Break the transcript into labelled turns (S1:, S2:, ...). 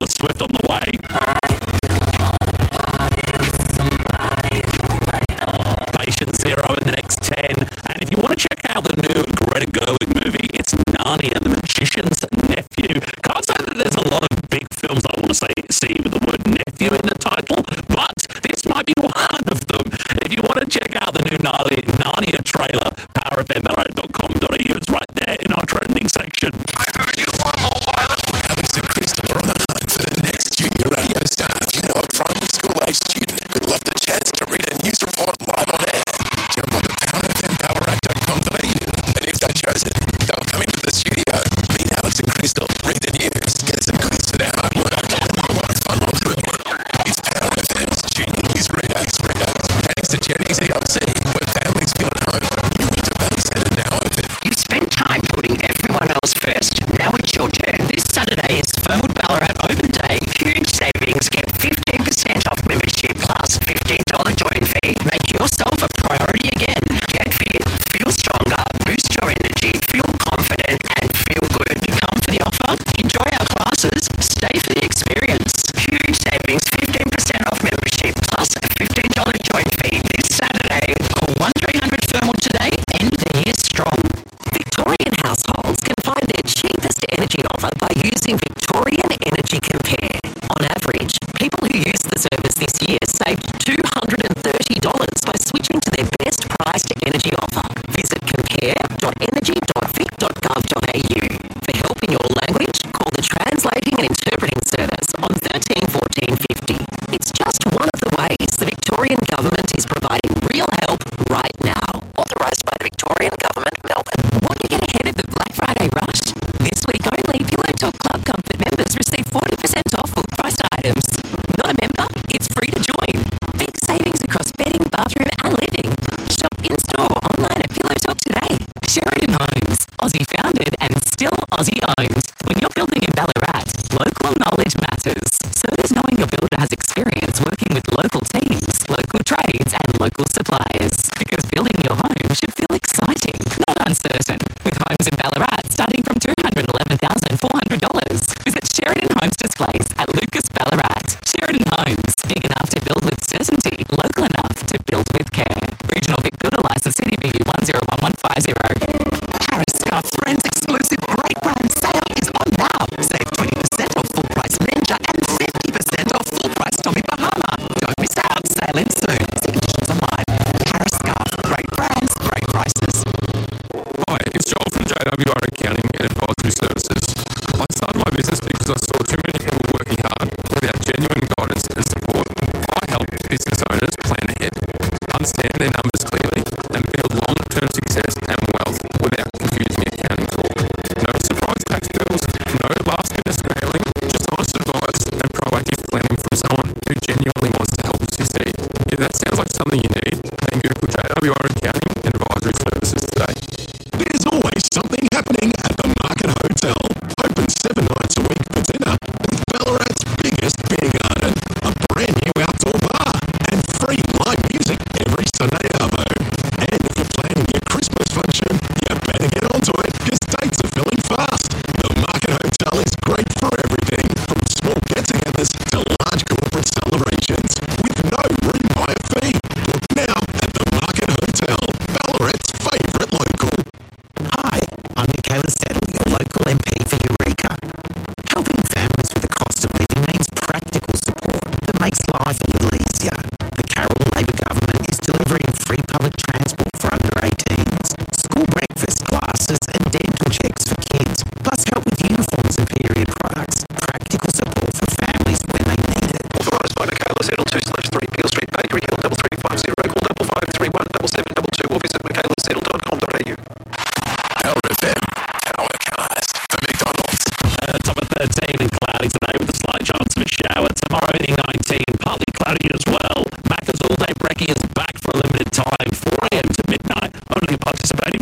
S1: Taylor Swift on the way. Patient Zero in the next 10. And if you want to check out the new Greta Gerwig movie, it's Narnia, the Magician's Nephew. Can't say that there's a lot of big films I want to see with the word nephew in the title, but this might be one of them. If you want to check out the new Narnia trailer, powerfm.com.au is right there in our trending section.
S2: I heard you were more violent. Alex and Crystal are on the hunt for the next junior radio star. You know, a primary school-age student who'd love the chance to read a news report live on air. Jump on the powerfm.com.au, and if they chose it, they'll come into the studio, meet Alex and Crystal, read the news, get some goodies for their homework, and what a fun one to it. It's Power FM's Junior News Reader. Thanks to Cherry's ELC, where families feel at home. You want to base and now open.
S3: You spent time putting everyone else first. Now it's your turn. This Saturday is Fernwood Ballarat Open Day. Huge savings. Get 15% off membership plus $15 join fee. Make yourself a priority again. Get fit, feel stronger, boost your energy, feel confident, and feel good. Come for the offer, enjoy our classes, stay for the experience. Huge savings, 15% off membership plus a $15 join fee this Saturday. Call 1300 Fernwood today. End the year strong.
S4: Victorian households can find their cheapest energy offer by using Victorian Energy Compare. On average, people who used the service this year saved $230 by switching to their best priced energy offer. Visit compare.energy.vic.gov.au. For help in your language, call the Translating and Interpreting Service on 13 14 50. It's just one of the ways the Victorian Government is providing real help right now. Authorised by the Victorian Government, Melbourne. Want to get ahead of the Black Friday rush? This week only, Pillow Talk Club Comfort members receive 40% off full priced items. Not a member? It's free to join. Big savings across bedding, bathroom and living. Shop in-store or online at Pillow Talk today. Sheridan Homes, Aussie founded and still Aussie owned. When you're building in Ballarat, local knowledge matters. So does knowing your builder has experience working with local teams, local trades and local suppliers. Because building your home should feel exciting, not uncertain. With homes in Ballarat starting from $211,400. Visit Sheridan Homes Displays at Lucas Ballarat. Sheridan Homes, big enough to build with certainty, local enough to build with care. Regional Vic Builder License CDBU 101150. Harris Scarf Friends exclusive great brand sale is on now. Save 20% off full price Ninja and 50% off full price Tommy Bahama. Don't miss out, sale in soon. See conditions online. Harris Scarf, great brands, great prices.
S5: Hi, it's Joel from JWR Accounting and Advisory Services. I started my business because I saw too many people working hard without genuine guidance and support. I help business owners plan ahead, understand their numbers clearly, and build long-term success and wealth without confusing accounting talk. No surprise tax bills, no last-minute scrambling, just honest advice and proactive planning from someone who genuinely wants to help you succeed. If that sounds like something you need, then Google JWR Accounting and Advisory Services today.
S2: There's always something happening at the Market Hotel. Open 7 nights a week for dinner with Ballarat's biggest beer garden, a brand new outdoor bar, and free live music every Sunday arvo. And if you're planning your Christmas function, you better get onto it because dates are filling fast. The Market Hotel is great for everything, from small get-togethers to large corporate celebrations, with no room hire fee. Book now at the Market Hotel, Ballarat's favourite local.
S6: Hi, I'm Michaela Settle, your local MP for Eureka. Helping families with the cost of living means practical support that makes life a little easier. The Carroll Labor government is delivering free public transport for under 18s, school breakfast, glasses and dental checks for kids, plus help with uniforms and period products. Practical support for families when they need it.
S7: Authorised by Michaela Settle, 2/3 Peel Street, Bakery Hill, 3350, call 5531 7722 or visit michaelasettle.com.au.
S2: Power FM, Power Cars for McDonald's.
S1: Top of 13 and cloudy today with a slight chance of a shower. Tomorrow evening 19, partly cloudy as well. Macca's All Day Brekkie is back for a limited time, 4 a.m. to midnight. Only participating